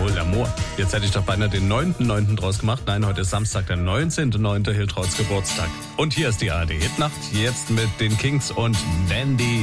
Jawohl, L'amour. Jetzt hätte ich doch beinahe den 9.9. draus gemacht. Nein, heute ist Samstag, der 19.9. Hiltrauts Geburtstag. Und hier ist die ARD Hitnacht, jetzt mit den Kings und Wendy.